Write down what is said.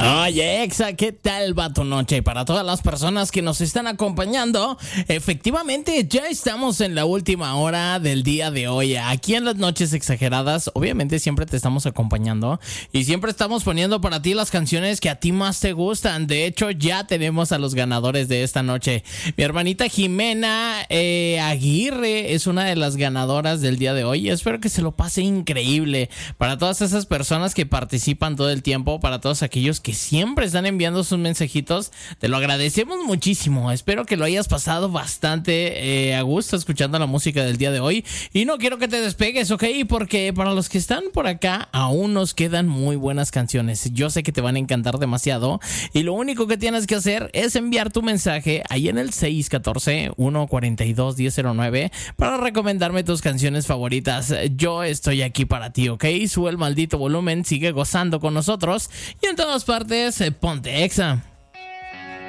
Oye, Exa, ¿qué tal va tu noche? Para todas las personas que nos están acompañando, efectivamente ya estamos en la última hora del día de hoy. Aquí en las Noches Exageradas, obviamente siempre te estamos acompañando y siempre estamos poniendo para ti las canciones que a ti más te gustan. De hecho, ya tenemos a los ganadores de esta noche. Mi hermanita Jimena Aguirre es una de las ganadoras del día de hoy. Espero que se lo pase increíble. Para todas esas personas que participan todo el tiempo, para todos aquellos que siempre están enviando sus mensajitos, te lo agradecemos muchísimo. Espero que lo hayas pasado bastante a gusto escuchando la música del día de hoy. Y no quiero que te despegues, ¿ok? Porque para los que están por acá, aún nos quedan muy buenas canciones. Yo sé que te van a encantar demasiado. Y lo único que tienes que hacer es enviar tu mensaje ahí en el 614-142-1009 para recomendarme tus canciones favoritas. Yo estoy aquí para ti, ¿ok? Sube el maldito volumen, sigue gozando con nosotros. Y en todas partes, ponte Exa.